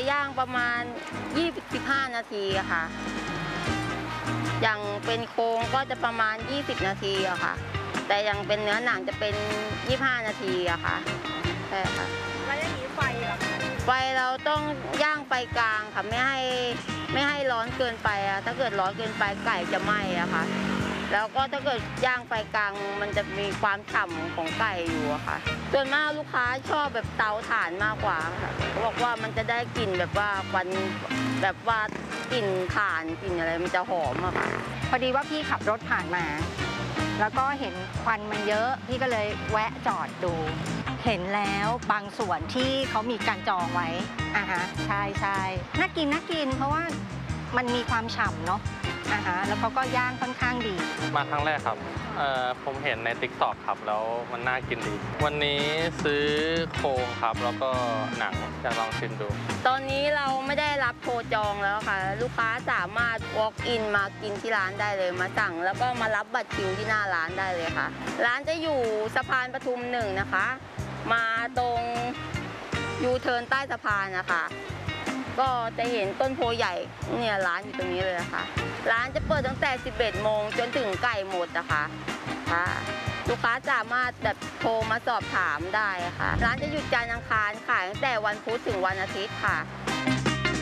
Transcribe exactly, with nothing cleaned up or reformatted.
ย่างประมาณ ยี่สิบถึงสิบห้า นาทีอะค่ะอย่างเป็นโครงก็จะประมาณ ยี่สิบ นาทีอะค่ะแต่อย่างเป็นเนื้อหนังจะเป็น ยี่สิบห้า นาทีอะค่ะใช่ค่ะแล้วอย่างนี้ไฟล่ะคะไฟเราต้องย่างไฟกลางค่ะไม่ให้ไม่ให้ร้อนเกินไปอะถ้าเกิดร้อนเกินไปไก่จะไหม้อะค่ะแล้วก็ถ้าเกิดย่างไฟกลางมันจะมีความฉ่ำของไก่อยู่อะค่ะส่วนมากลูกค้าชอบแบบเตาถ่านมากกว่าค่ะเขาบอกว่ามันจะได้กลิ่นแบบว่าควันแบบว่ากลิ่นถ่านกลิ่นอะไรมันจะหอมอะค่ะพอดีว่าพี่ขับรถผ่านมาแล้วก็เห็นควันมันเยอะพี่ก็เลยแวะจอดดูเห็นแล้วบางส่วนที่เขามีการจองไว้อ่าฮะใช่ใช่น่ากินน่ากินเพราะว่ามันมีความฉ่ำเนาะอ่าฮะแล้วเขาก็ย่างค่อนข้างดีมาครั้งแรกครับเอ่อผมเห็นใน ติ๊กต็อก ครับแล้วมันน่ากินดีวันนี้ซื้อโครงครับแล้วก็หนังจะลองชิมดูตอนนี้เราไม่ได้รับโทรจองแล้วค่ะลูกค้าสามารถ walk in มากินที่ร้านได้เลยมาสั่งแล้วก็มารับบัตรคิวที่หน้าร้านได้เลยค่ะร้านจะอยู่สะพานปทุมหนึ่งนะคะมาตรงยูเทิร์นใต้สะพานนะคะก็จะเห็นต้นโพใหญ่เนี่ยร้านอยู่ตรงนี้เลยนะคะร้านจะเปิดตั้งแต่ สิบเอ็ด โมงจนถึงไก่หมดนะคะค่ะลูกค้าสามารถแบบโทรมาสอบถามได้ค่ะร้านจะหยุดจันทร์อังคารขายตั้งแต่วันพุธถึงวันอาทิตย์ค่ะ